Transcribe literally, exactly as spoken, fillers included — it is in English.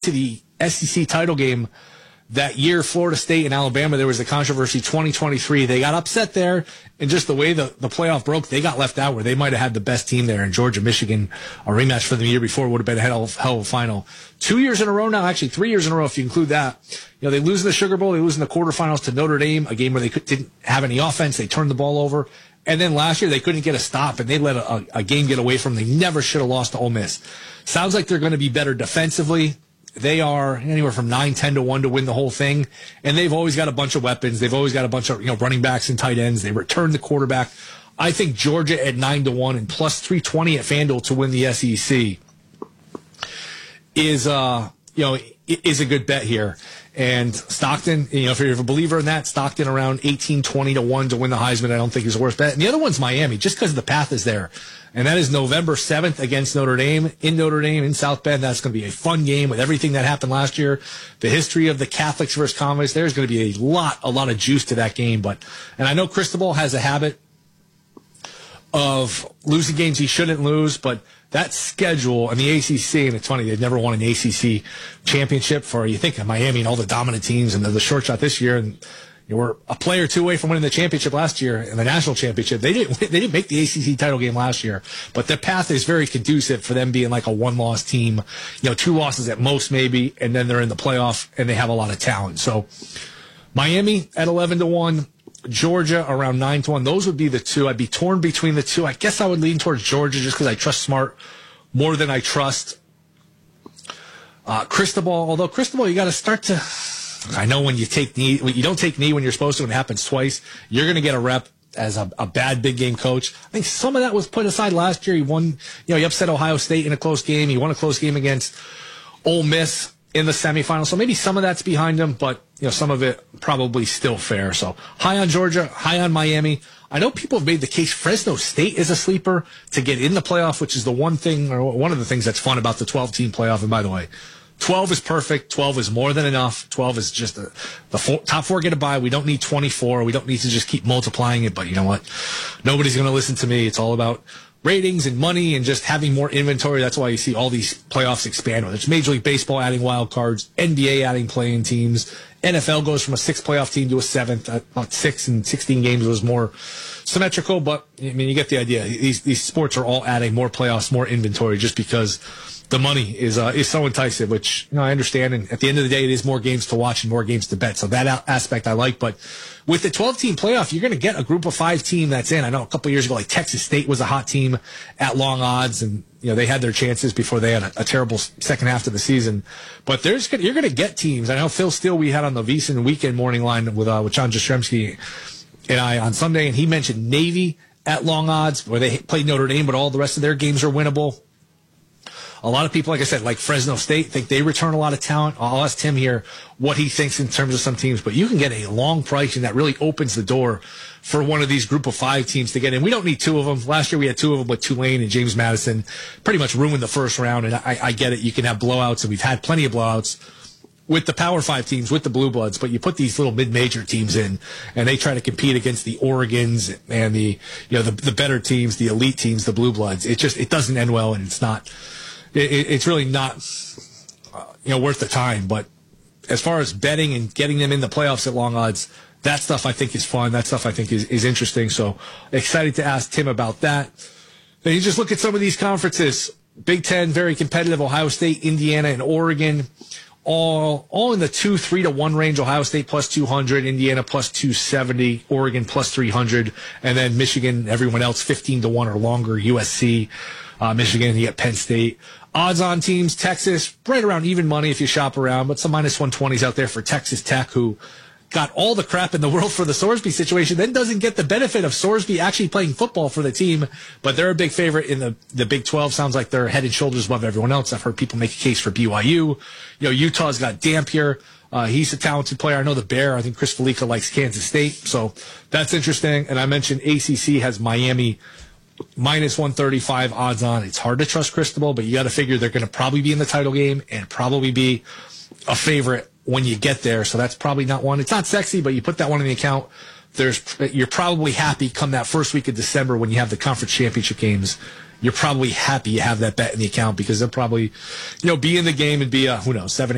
to the S E C title game that year, Florida State and Alabama, there was a controversy, twenty twenty-three. They got upset there, and just the way the, the playoff broke, they got left out where they might have had the best team there. And Georgia, Michigan, a rematch for the year before would have been a hell of, hell of a final. Two years in a row now, actually three years in a row if you include that. You know, they lose in the Sugar Bowl, they lose in the quarterfinals to Notre Dame, a game where they could, didn't have any offense. They turned the ball over. And then last year, they couldn't get a stop, and they let a, a, a game get away from them. They never should have lost to Ole Miss. Sounds like they're going to be better defensively. They are anywhere from nine, ten to one to win the whole thing. And they've always got a bunch of weapons. They've always got a bunch of, you know, running backs and tight ends. They return the quarterback. I think Georgia at nine to one and plus three twenty at FanDuel to win the S E C is, uh, you know, is a good bet here. And Stockton, you know, if you're a believer in that, Stockton around eighteen, twenty to one to win the Heisman, I don't think is the worst bet. And the other one's Miami, just because the path is there. And that is November seventh against Notre Dame, in Notre Dame, in South Bend. That's going to be a fun game with everything that happened last year. The history of the Catholics versus convicts, there's going to be a lot, a lot of juice to that game. But, and I know Cristobal has a habit of losing games he shouldn't lose, but that schedule and the A C C, and it's funny, they've never won an A C C championship for, you think of Miami and all the dominant teams and the, the short shot this year, and you were a player or two away from winning the championship last year and the national championship. They didn't, they didn't make the A C C title game last year, but the path is very conducive for them being like a one-loss team, you know, two losses at most maybe, and then they're in the playoff and they have a lot of talent. So Miami at eleven to one, Georgia around nine to one. Those would be the two. I'd be torn between the two. I guess I would lean towards Georgia just because I trust Smart more than I trust uh, Cristobal. Although Cristobal, you got to start to. I know when you take knee, when you don't take knee when you're supposed to, and it happens twice, you're going to get a rep as a, a bad big game coach. I think some of that was put aside last year. He won, you know, he upset Ohio State in a close game. He won a close game against Ole Miss in the semifinals. So maybe some of that's behind him, but you know, some of it probably still fair. So high on Georgia, high on Miami. I know people have made the case Fresno State is a sleeper to get in the playoff, which is the one thing, or one of the things that's fun about the twelve-team playoff. And by the way, twelve is perfect. twelve is more than enough. twelve is just a, the four, top four get a bye. We don't need twenty-four. We don't need to just keep multiplying it. But you know what? Nobody's going to listen to me. It's all about ratings and money and just having more inventory. That's why you see all these playoffs expand. Whether it's Major League Baseball adding wild cards, N B A adding play-in teams, N F L goes from a six playoff team to a seventh. About six and sixteen games was more symmetrical, but I mean, you get the idea. These these sports are all adding more playoffs, more inventory, just because the money is uh, is so enticing, which, you know, I understand. And at the end of the day, it is more games to watch and more games to bet. So that a- aspect I like. But with the twelve-team playoff, you're going to get a group of five team that's in. I know a couple of years ago, like Texas State was a hot team at long odds, and you know they had their chances before they had a, a terrible second half of the season. But there's gonna, you're going to get teams. I know Phil Steele we had on the VSiN weekend morning line with uh, with John Jastrzemski and I on Sunday, and he mentioned Navy at long odds where they played Notre Dame, but all the rest of their games are winnable. A lot of people, like I said, like Fresno State, think they return a lot of talent. I'll ask Tim here what he thinks in terms of some teams, but you can get a long price, and that really opens the door for one of these group of five teams to get in. We don't need two of them. Last year we had two of them with Tulane and James Madison. Pretty much ruined the first round, and I, I get it. You can have blowouts, and we've had plenty of blowouts with the Power Five teams, with the Blue Bloods, but you put these little mid-major teams in, and they try to compete against the Oregons and the, you know, the, the better teams, the elite teams, the Blue Bloods. It just, it doesn't end well, and it's not, it, it's really not, uh, you know, worth the time. But as far as betting and getting them in the playoffs at long odds, that stuff I think is fun. That stuff I think is, is interesting. So excited to ask Tim about that. Then you just look at some of these conferences. Big Ten, very competitive. Ohio State, Indiana, and Oregon. All all in the two, three to one range. Ohio State plus two hundred, Indiana plus two seventy, Oregon plus three hundred, and then Michigan, everyone else fifteen to one or longer. U S C, uh, Michigan, you get Penn State. Odds on teams, Texas, right around even money if you shop around, but some minus one twenties out there for Texas Tech, who got all the crap in the world for the Sorsby situation, then doesn't get the benefit of Sorsby actually playing football for the team. But they're a big favorite in the, the Big twelve. Sounds like they're head and shoulders above everyone else. I've heard people make a case for B Y U. You know, Utah's got Dampier. Uh, he's a talented player. I know the Bear. I think Chris Felica likes Kansas State. So that's interesting. And I mentioned A C C has Miami minus one thirty-five odds on. It's hard to trust Cristobal, but you got to figure they're going to probably be in the title game and probably be a favorite when you get there. So that's probably not one. It's not sexy, but you put that one in the account. There's, you're probably happy come that first week of December when you have the conference championship games. You're probably happy you have that bet in the account because they'll probably, you know, be in the game and be a, who knows, seven,